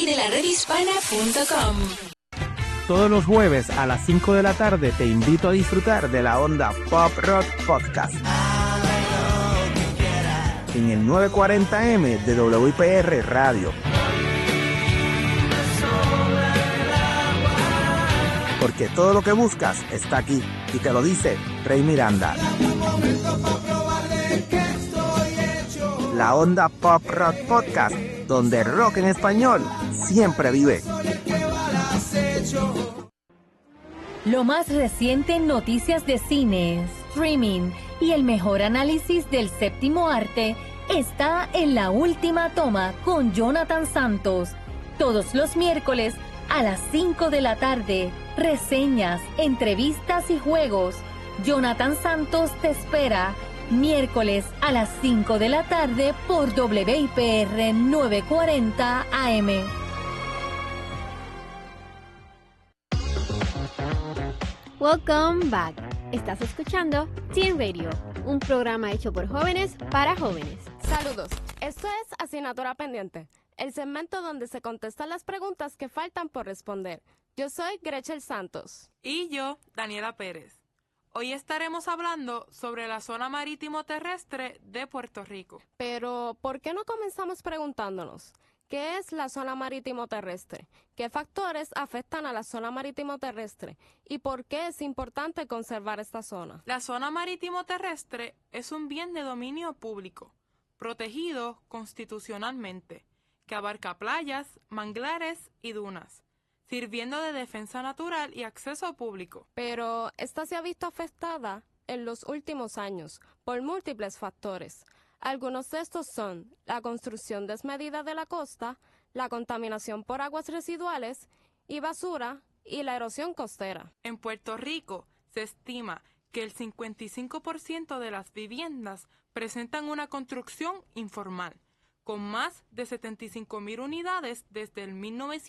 de la redhispana.com. Todos los jueves a las 5 de la tarde te invito a disfrutar de la Onda Pop Rock Podcast en el 940M de WIPR Radio. Porque todo lo que buscas está aquí, y te lo dice Rey Miranda. La Onda Pop Rock Podcast, donde el rock en español siempre vive. Lo más reciente en noticias de cine, streaming y el mejor análisis del séptimo arte está en La Última Toma con Jonathan Santos. Todos los miércoles a las 5 de la tarde, reseñas, entrevistas y juegos. Jonathan Santos te espera miércoles a las 5 de la tarde por WIPR 940 AM. Welcome back. Estás escuchando Teen Radio, un programa hecho por jóvenes para jóvenes. Saludos, esto es Asignatura Pendiente, el segmento donde se contestan las preguntas que faltan por responder. Yo soy Gretchen Santos. Y yo, Daniela Pérez. Hoy estaremos hablando sobre la zona marítimo terrestre de Puerto Rico. Pero, ¿por qué no comenzamos preguntándonos? ¿Qué es la zona marítimo terrestre? ¿Qué factores afectan a la zona marítimo terrestre? ¿Y por qué es importante conservar esta zona? La zona marítimo terrestre es un bien de dominio público, protegido constitucionalmente, que abarca playas, manglares y dunas, sirviendo de defensa natural y acceso público. Pero esta se ha visto afectada en los últimos años por múltiples factores. Algunos de estos son la construcción desmedida de la costa, la contaminación por aguas residuales y basura y la erosión costera. En Puerto Rico se estima que el 55% de las viviendas presentan una construcción informal, con más de 75,000 unidades desde el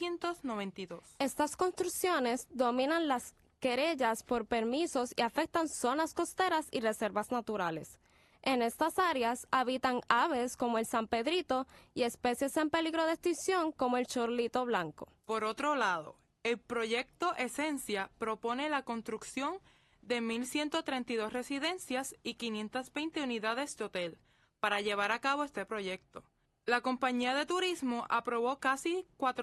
1992. Estas construcciones dominan las querellas por permisos y afectan zonas costeras y reservas naturales. En estas áreas habitan aves como el sanpedrito y especies en peligro de extinción como el chorlito blanco. Por otro lado, el proyecto Esencia propone la construcción de 1,132 residencias y 520 unidades de hotel para llevar a cabo este proyecto. La compañía de turismo aprobó casi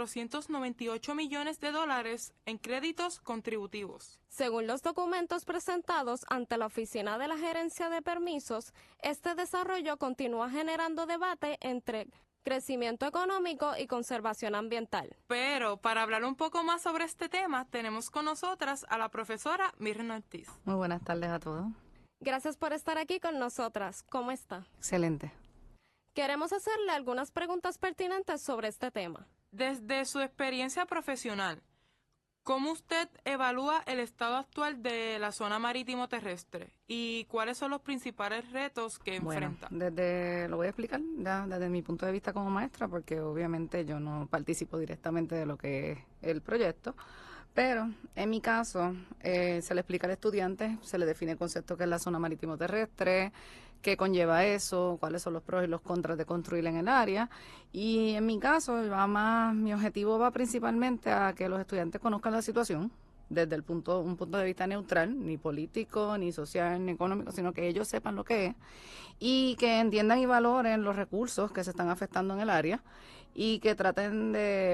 $498 millones en créditos contributivos. Según los documentos presentados ante la Oficina de la Gerencia de Permisos, este desarrollo continúa generando debate entre crecimiento económico y conservación ambiental. Pero para hablar un poco más sobre este tema, tenemos con nosotras a la profesora Mirna Ortiz. Muy buenas tardes a todos. Gracias por estar aquí con nosotras. ¿Cómo está? Excelente. Queremos hacerle algunas preguntas pertinentes sobre este tema. Desde su experiencia profesional, ¿cómo usted evalúa el estado actual de la zona marítimo terrestre y cuáles son los principales retos que enfrenta? Lo voy a explicar ya desde mi punto de vista como maestra, porque obviamente yo no participo directamente de lo que es el proyecto, pero en mi caso se le explica al estudiante, se le define el concepto que es la zona marítimo terrestre, qué conlleva eso, cuáles son los pros y los contras de construir en el área. Y en mi caso, mi objetivo va principalmente a que los estudiantes conozcan la situación desde un punto de vista neutral, ni político, ni social, ni económico, sino que ellos sepan lo que es y que entiendan y valoren los recursos que se están afectando en el área y que traten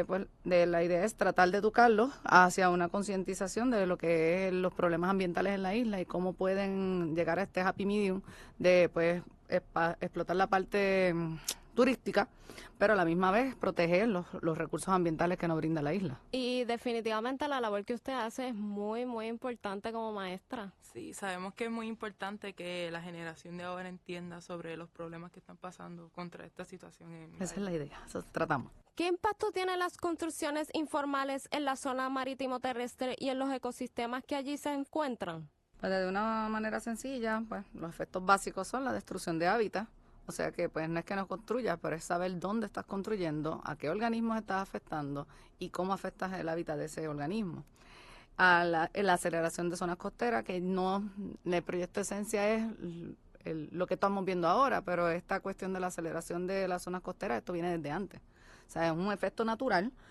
la idea es tratar de educarlos hacia una concientización de lo que es los problemas ambientales en la isla y cómo pueden llegar a este happy medium de explotar la parte turística, pero a la misma vez proteger los recursos ambientales que nos brinda la isla. Y definitivamente la labor que usted hace es muy, muy importante como maestra. Sí, sabemos que es muy importante que la generación de ahora entienda sobre los problemas que están pasando contra esta situación. Esa es la idea, eso tratamos. ¿Qué impacto tienen las construcciones informales en la zona marítimo terrestre y en los ecosistemas que allí se encuentran? Pues de una manera sencilla, los efectos básicos son la destrucción de hábitat. O sea que no es que no construyas, pero es saber dónde estás construyendo, a qué organismos estás afectando y cómo afectas el hábitat de ese organismo. La aceleración de zonas costeras, que el proyecto Esencia es lo que estamos viendo ahora, pero esta cuestión de la aceleración de las zonas costeras, esto viene desde antes. O sea, es un efecto natural,